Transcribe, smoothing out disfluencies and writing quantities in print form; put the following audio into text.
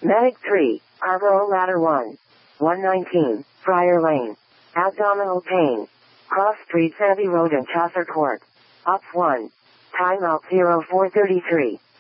Medic 3, Arboro Ladder 1. 119, Friar Lane. Abdominal pain. Cross Street Sandy Road and Chaucer Court. Ops 1. Timeout 0433.